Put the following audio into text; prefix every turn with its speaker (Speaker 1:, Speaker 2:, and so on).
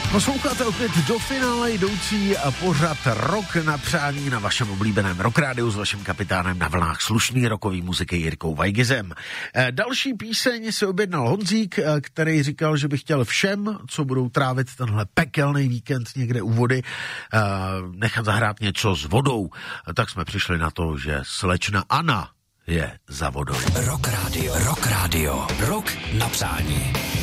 Speaker 1: Posloucháte opět do finále jdoucí pořad Rok na přání na vašem oblíbeném Rock Rádiu s vaším kapitánem na vlnách slušný rokový muziky Jirkou Weigizem. Další píseň si objednal Honzík, který říkal, že by chtěl všem, co budou trávit tenhle pekelný víkend někde u vody, nechat zahrát něco s vodou. Tak jsme přišli na to, že slečna Anna je za vodou.
Speaker 2: Rock Radio, Rock Radio, Rok na přání.